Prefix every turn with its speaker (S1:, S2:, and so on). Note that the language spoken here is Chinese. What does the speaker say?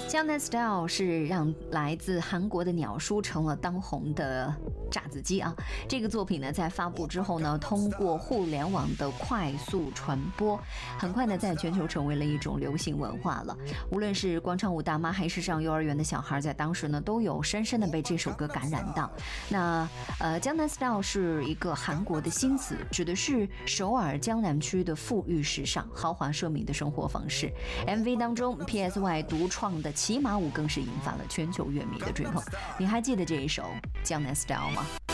S1: 江南 Style 是让来自韩国的鸟叔成了当红的炸子鸡啊！这个作品呢，在发布之后呢，通过互联网的快速传播，很快呢，在全球成为了一种流行文化了。无论是广场舞大妈，还是上幼儿园的小孩，在当时呢，都有深深的被这首歌感染到。那江南 Style 是一个韩国的新词，指的是首尔江南区的富裕时尚、豪华奢靡的生活方式。MV 当中 ，PSY 独创的骑马舞更是引发了全球乐迷的追捧。你还记得这一首《江南 Style》吗？